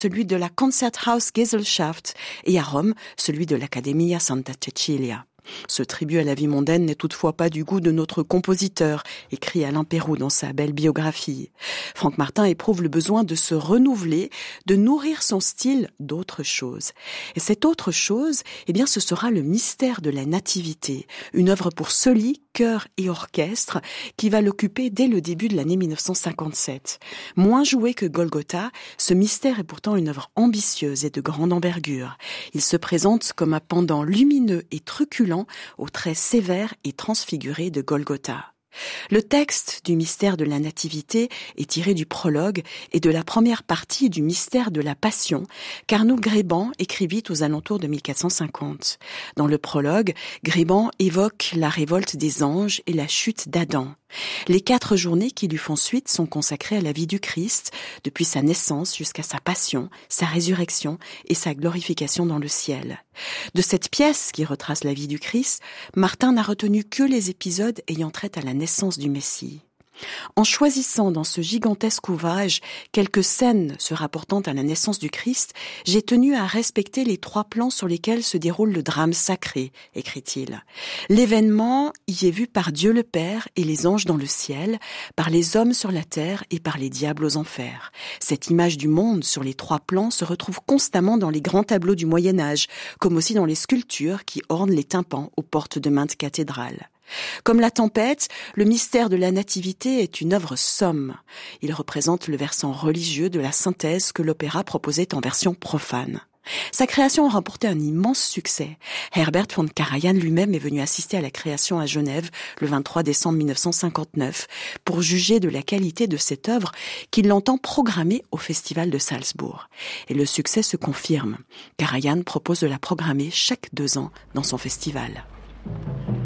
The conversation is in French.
celui de la Konzerthaus-Gesellschaft et à Rome, celui de l'Accademia Santa Cecilia. Ce tribut à la vie mondaine n'est toutefois pas du goût de notre compositeur, écrit Alain Péroux dans sa belle biographie. Franck Martin éprouve le besoin de se renouveler, de nourrir son style d'autre chose. Et cette autre chose, ce sera le mystère de la nativité, une œuvre pour soli, chœur et orchestre qui va l'occuper dès le début de l'année 1957. Moins joué que Golgotha, ce mystère est pourtant une œuvre ambitieuse et de grande envergure. Il se présente comme un pendant lumineux et truculent aux traits sévères et transfigurés de Golgotha. Le texte du mystère de la Nativité est tiré du prologue et de la première partie du mystère de la Passion qu'Arnould Gréban écrivit aux alentours de 1450. Dans le prologue, Gréban évoque la révolte des anges et la chute d'Adam. Les 4 journées qui lui font suite sont consacrées à la vie du Christ, depuis sa naissance jusqu'à sa passion, sa résurrection et sa glorification dans le ciel. De cette pièce qui retrace la vie du Christ, Martin n'a retenu que les épisodes ayant trait à la naissance du Messie. En choisissant dans ce gigantesque ouvrage quelques scènes se rapportant à la naissance du Christ, j'ai tenu à respecter les 3 plans sur lesquels se déroule le drame sacré, écrit-il. L'événement y est vu par Dieu le Père et les anges dans le ciel, par les hommes sur la terre et par les diables aux enfers. Cette image du monde sur les 3 plans se retrouve constamment dans les grands tableaux du Moyen-Âge, comme aussi dans les sculptures qui ornent les tympans aux portes de maintes cathédrales. Comme la tempête, le mystère de la Nativité est une œuvre somme. Il représente le versant religieux de la synthèse que l'opéra proposait en version profane. Sa création a remporté un immense succès. Herbert von Karajan lui-même est venu assister à la création à Genève le 23 décembre 1959 pour juger de la qualité de cette œuvre qu'il entend programmer au Festival de Salzbourg. Et le succès se confirme. Karajan propose de la programmer chaque 2 ans dans son festival.